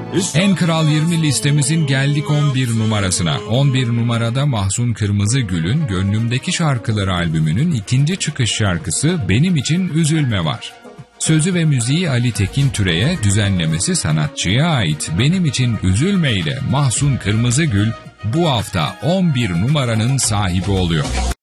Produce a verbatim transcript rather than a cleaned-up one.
En Kral yirmi listemizin geldik on bir numarasına. on bir numarada Mahsun Kırmızıgül'ün Gönlümdeki Şarkılar albümünün ikinci çıkış şarkısı Benim İçin Üzülme var. Sözü ve müziği Ali Tekin Türe'ye, düzenlemesi sanatçıya ait Benim İçin Üzülme ile Mahsun Kırmızıgül bu hafta on bir numaranın sahibi oluyor.